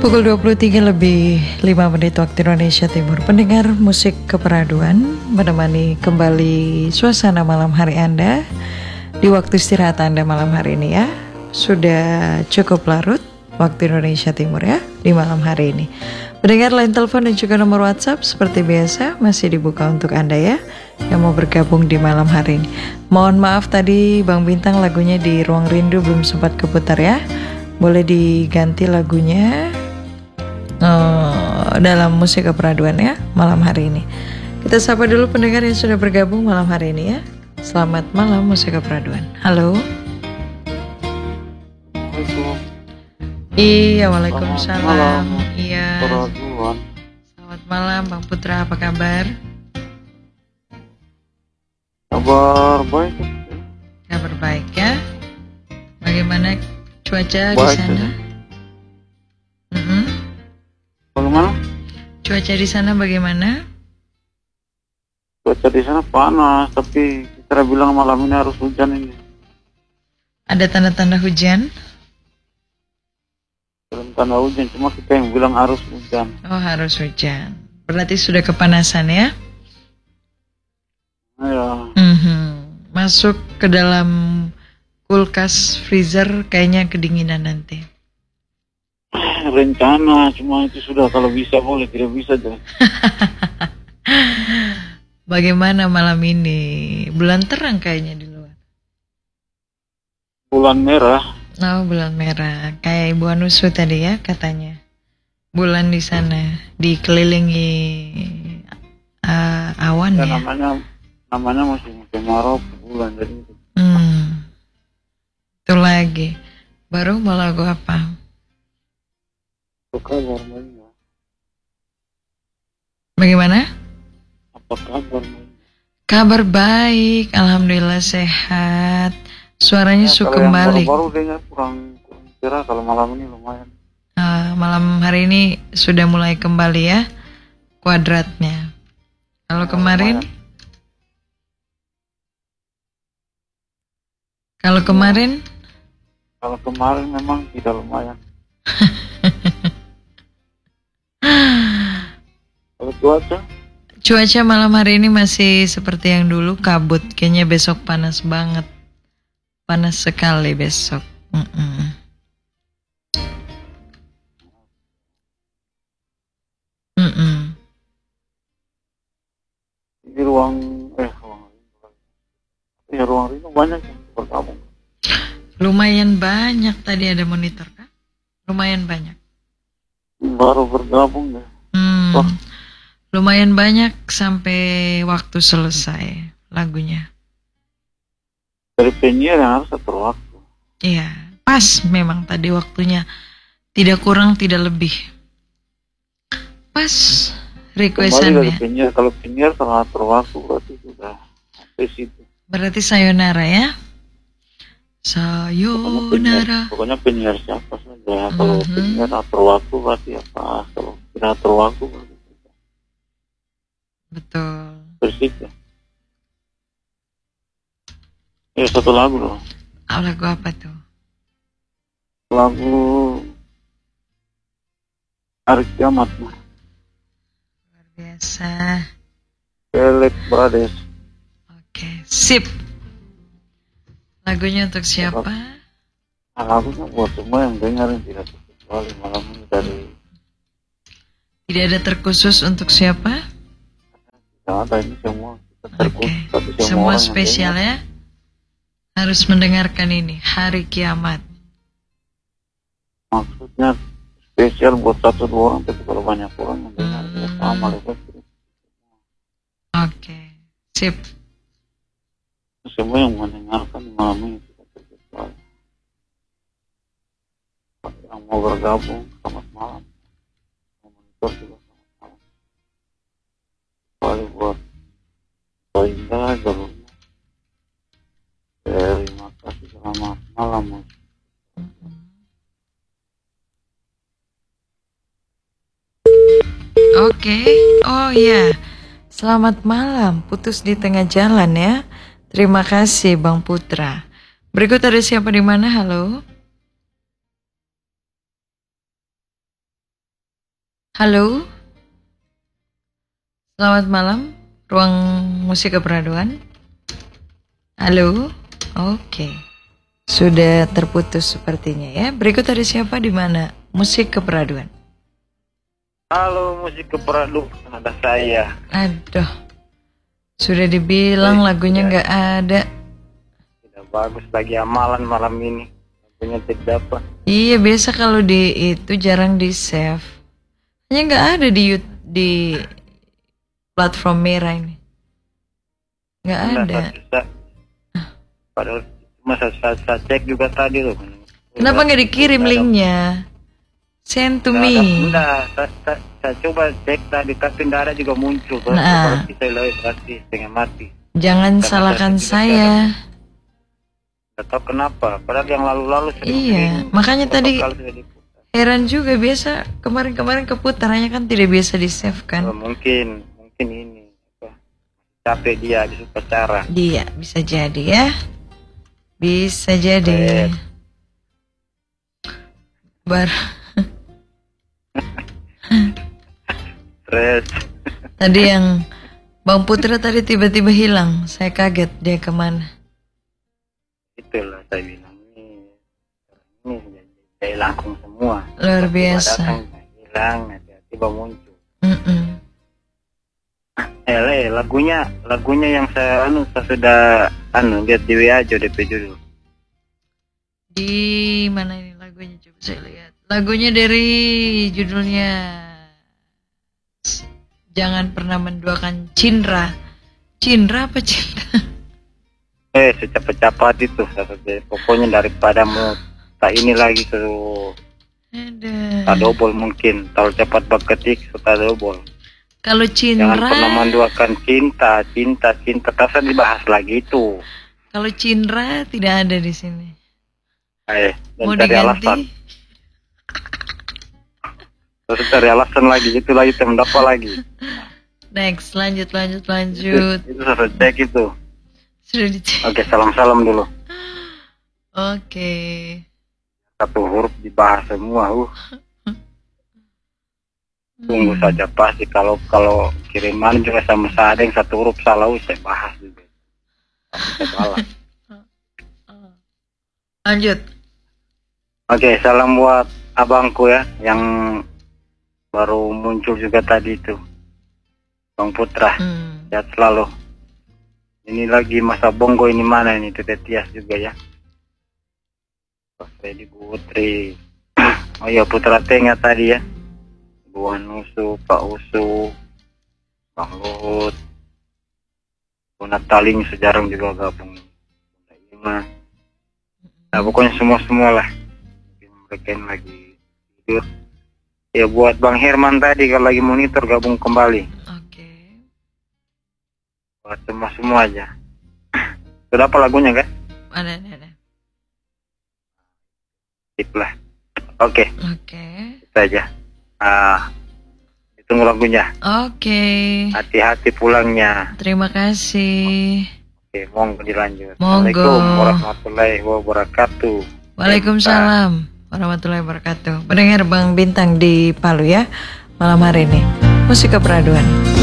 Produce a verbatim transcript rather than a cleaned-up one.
Pukul dua puluh tiga lebih lima menit waktu Indonesia Timur. Pendengar musik keperaduan menemani kembali suasana malam hari Anda di waktu istirahat Anda malam hari ini ya. Sudah cukup larut waktu Indonesia Timur ya di malam hari ini. Pendengar, line telepon dan juga nomor WhatsApp seperti biasa masih dibuka untuk Anda ya yang mau bergabung di malam hari ini. Mohon maaf tadi Bang Bintang lagunya di Ruang Rindu belum sempat keputar ya. Boleh diganti lagunya uh, dalam musik keperaduan ya malam hari ini. Kita sapa dulu pendengar yang sudah bergabung malam hari ini ya. Selamat malam musik keperaduan. Halo. Assalamualaikum. Iya, waalaikumsalam. Iya. Keperaduan. Selamat malam Bang Putra, apa kabar? Kabar baik. Kabar baik ya. Bagaimana cuaca di Baik, sana? ya. Mm-mm. Bagaimana? Cuaca di sana bagaimana? Cuaca di sana panas, tapi kita bilang malam ini harus hujan ini. Ada tanda-tanda hujan? Belum tanda hujan, cuma kita yang bilang harus hujan. Oh, harus hujan. Berarti sudah kepanasan ya? Ya, Mhm. Masuk ke dalam kulkas freezer kayaknya kedinginan nanti. rencana, cuma itu sudah kalau bisa boleh, tidak bisa deh. Bagaimana malam ini? Bulan terang kayaknya di luar. Bulan merah. Oh, bulan merah. Kayak Ibu Anusu tadi ya katanya. Bulan di sana dikelilingi uh, awan Ya, ya. namanya namanya masih kemarau bulan jadi. Hmm. Itu lagi. Baru mau lagu apa? Apa kabar Maya? Bagaimana? Apa kabar Maya? Kabar baik, alhamdulillah sehat. Suaranya Ya, su kalau yang kembali. baru-baru dengar kurang kurang cerah, kalau malam ini lumayan. Uh, malam hari ini sudah mulai kembali ya kuadratnya. Kalau Ya, kemarin, lumayan. kalau kemarin, Kalau kemarin memang tidak lumayan. Kalau cuaca? cuaca malam hari ini masih seperti yang dulu, kabut. Kayaknya besok panas banget, panas sekali besok. Mm-mm. Mm-mm. Di ruang eh ruang ya ruang itu banyak yang bergabung. Lumayan banyak tadi ada monitor kan? Lumayan banyak. Baru bergabung ya. Hmm. Wah. Lumayan banyak sampai waktu selesai lagunya. Dari penyiar yang harus atur waktu. Iya, pas memang tadi waktunya. Tidak kurang, tidak lebih. Pas Kembali dari requestannya. penyiar, kalau penyiar telah atur waktu berarti sudah sampai situ. Berarti sayonara ya? Pokoknya penyiar, Sayonara. pokoknya penyiar siapa saja. Kalau Mhm. penyiar atur waktu berarti apa? Kalau tidak atur waktu berarti Betul. bersih ya. Ya satu lagu loh. Ah, lagu apa tuh? Lagu Hari Kiamat mah. Luar biasa. Pelek Brades. Oke, sip. Lagunya untuk siapa? Nah, lagunya buat semua yang dengerin tidak terkecuali malam ini dari Tidak ada terkhusus untuk siapa? tidak ada ini semua kita Oke, terkhusus tapi semua, semua orang yang spesial dengar. ya. Harus mendengarkan ini, Hari Kiamat. Maksudnya spesial buat satu dua orang, tapi kalau banyak orang yang dengar Hmm. ya sama lepas Oke, sip. semua yang mendengarkan malam ini tidak terkecuali. Yang mau bergabung selamat malam, mau monitor juga selamat malam. Kembali buat Indah jalurnya. Terima kasih, selamat malam. Oke, oh iya. Selamat malam, putus di tengah jalan ya. Terima kasih Bang Putra. Berikut ada siapa di mana? Halo. Halo, selamat malam, ruang musik keperaduan. Halo, oke, sudah terputus sepertinya ya. Berikut ada siapa di mana? Musik keperaduan. Halo, musik keperaduan, ada saya. Aduh, sudah dibilang Baik, lagunya tidak. nggak ada. Tidak bagus lagi amalan malam ini. Lagunya tidak dapat. Iya, biasa kalau di itu jarang di save. Hanya nggak ada di Yout- di platform merah ini. Nggak Enggak, ada. saya susah. Padahal cuma saya, saya, saya cek juga tadi loh. Kenapa nggak dikirim Tidak ada- linknya? Send to tidak me. ada- Enggak, saya, saya, saya coba cek tadi tapi tidak ada juga muncul. Berarti- Nah. berarti saya lewat berarti setengah mati. Jangan Karena salahkan saya tidak saya. Tidak tahu kenapa. Padahal yang lalu-lalu sudah Iya, sering, makanya beberapa tadi kali sudah diputar. heran juga, biasa kemarin-kemarin keputar, hanya kan tidak biasa di save Oh, kan. mungkin mungkin ini apa, capek dia habis upacara. Dia bisa jadi ya. Bisa jadi. Eh. Bar Stres. tadi yang Bang Putra tadi tiba-tiba hilang. Saya kaget dia kemana. Itulah saya bilang ini ini saya langsung semua. Luar Tiba-tiba biasa. datang, hilang, tiba-tiba muncul. Mm-mm. Eh, Le, lagunya lagunya yang saya anu saya sudah anu lihat di W A aja D P judul. Di mana ini lagunya, coba saya lihat. Lagunya dari judulnya Jangan Pernah Menduakan Cindra. Cindra apa Cindra? Eh, secapat-capat itu saya- pokoknya daripada mau tak ini lagi suruh Ada. tak double mungkin. Terlalu cepat berketik tak double. Kalau Jangan Cindra, pernah menduakan cinta, cinta, cinta. Terus dibahas lagi itu. kalau Cindra tidak ada di sini. Eh, dan Mau cari alasan. diganti? Terus cari alasan lagi, itu lagi temen apa lagi. Next, lanjut, lanjut, Itu, lanjut. itu saya cek itu. Sudah dicek. Oke, salam-salam dulu. Oke. Satu huruf dibahas semua. Uh, tunggu Hmm. saja pasti kalau kalau kiriman juga sama saya ada yang satu huruf salah, uh, saya bahas juga. Saya balas. Lanjut. Oke, salam buat abangku ya yang baru muncul juga tadi itu, Bang Putra. Hmm. Sehat selalu. Ini lagi masa bongo ini mana ini Tete Tias juga ya. Pak Freddy Putri. Oh iya, Putra Tengah tadi ya. Bu Nusu, Pak Usu, Bang Luhut, Bu Nataling sejarang juga gabung. Bunda Ima. Nah, pokoknya semua-semua lah. Mungkin mereka yang lagi tidur. Ya buat Bang Herman tadi kalau lagi monitor gabung kembali. Oke. Buat semua-semua aja. Sudah apa lagunya kan? Ada, ada, ada. Sip lah. Oke, Oke. itu aja. Ah, ditunggu lagunya. Oke. Hati-hati pulangnya. Terima kasih. Oke, monggo dilanjut. Monggo. Assalamualaikum warahmatullahi wabarakatuh. Waalaikumsalam warahmatullahi wabarakatuh. Pendengar Bang Bintang di Palu ya malam hari ini. Musik keperaduan.